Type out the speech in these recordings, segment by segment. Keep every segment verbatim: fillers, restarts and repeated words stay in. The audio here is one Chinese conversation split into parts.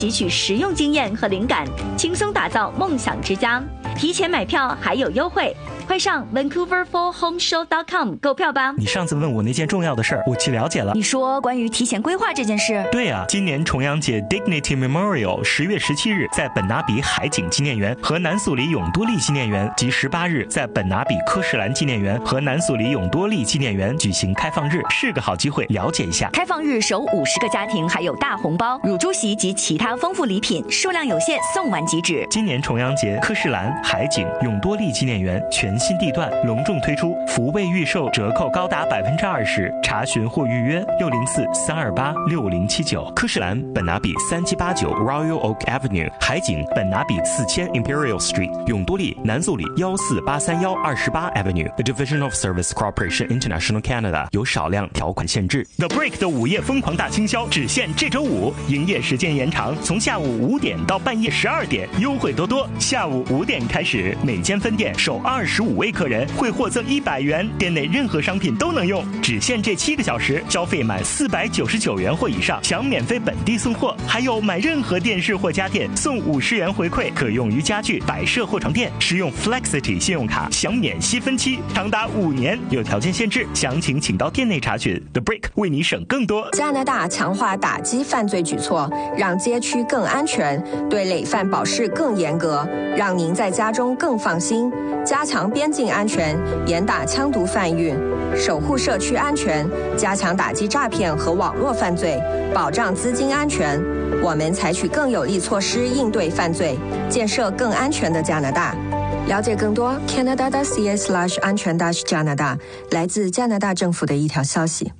汲取实用经验和灵感，轻松打造梦想之家。提前买票还有优惠，快上 Vancouver for home show dot com 购票吧。 你上次问我那件重要的事儿，我去了解了。 你说关于提前规划这件事？ 对啊，今年重阳节 Dignity Memorial 十月十七日在本拿比海景纪念园和南苏里永多利纪念园，及十八日在本拿比科士兰纪念园和南苏里永多利纪念园举行开放日，是个好机会，了解一下。 开放日首五十个家庭还有大红包、乳猪席及其他丰富礼品，数量有限，送完即止。 今年重阳节科士兰、海景、永多利纪念园全新地段隆重推出，福贝预售折扣高达百分之二十，查询或预约六零四三二八六零七九。科士兰本拿比三七八九 Royal Oak Avenue， 海景本拿比四千 Imperial Street， 永多利南苏里幺四八三幺二十八 Avenue。The Division of Service Corporation International Canada 有少量条款限制。The Break 的午夜疯狂大清销只限这周五，营业时间延长，从下午五点到半夜十二点，优惠多多。下午五点开始，每间分店首二十五位客人会获赠一百元，店内任何商品都能用，只限这七个小时，消费满四百九十九元或以上享免费本地送货，还有买任何电视或家电送五十元回馈，可用于家具、摆设或床垫。使用 Flexity 信用卡享免息分期，长达五年，有条件限制，详情请到店内查询。The Break 为你省更多。 加拿大强化打击犯罪举措，让街区更安全，对累犯保释更严格，让您在家中更放心。加强边境安全，严打枪毒贩运，守护社区安全，加强打击诈骗和网络犯罪，保障资金安全。我们采取更有力措施应对犯罪，建设更安全的加拿大。了解更多 canada.ca slash 安全 dash 加拿大，来自加拿大政府的一条消息。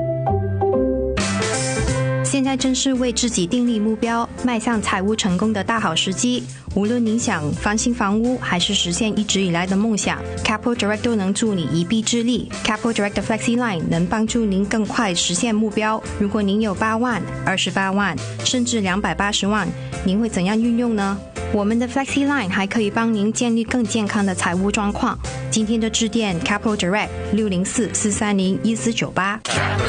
现在正是为自己订立目标、迈向财务成功的大好时机。无论您想翻新房屋，还是实现一直以来的梦想， Capital Direct 都能助你一臂之力。Capital Direct 的 FlexiLine 能帮助您更快实现目标。如果您有八万、二十八万，甚至两百八十万，您会怎样运用呢？我们的 FlexiLine 还可以帮您建立更健康的财务状况。今天就致电 Capital Direct 六零四四三零一四九八。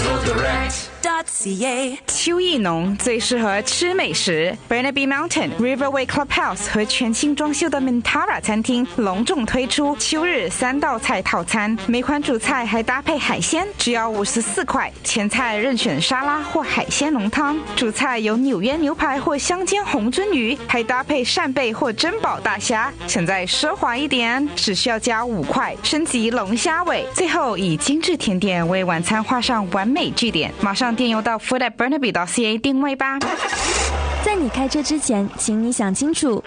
秋意浓，最适合吃美食。Burnaby Mountain Riverway Clubhouse 和全新装修的 Mintara 餐厅隆重推出秋日三道菜套餐，每款主菜还搭配海鲜，只要五十四块。前菜任选沙拉或海鲜浓汤，主菜有纽约牛排或香煎红鳟鱼，还搭配扇贝或珍宝大虾。想再奢华一点，只需要加五块，升级龙虾尾。最后以精致甜点为晚餐画上完美句点。马上电邮到 food at burnaby dot c a 定位吧。 在你开车之前，请你想清楚。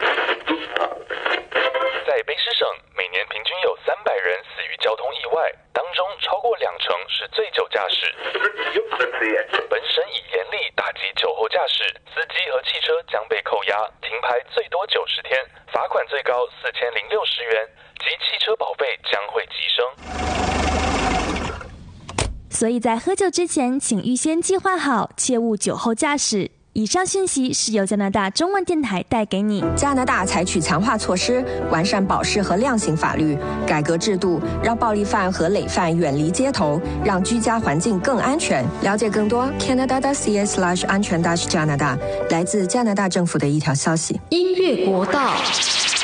在卑诗省，每年平均有三百人死于交通意外，当中超过两成是醉酒驾驶。本省已严厉打击酒后驾驶，司机和汽车将被扣押、停牌最多九十天，罚款最高四千零六十元，及汽车保费将会急升。 所以在喝酒之前，请预先计划好，切勿酒后驾驶。以上讯息是由加拿大中文电台带给你。 加拿大采取强化措施，完善保释和量刑法律，改革制度，让暴力犯和累犯远离街头，让居家环境更安全。了解更多 canada.ca slash 安全 dash 加拿大，来自加拿大政府的一条消息。 音乐国道。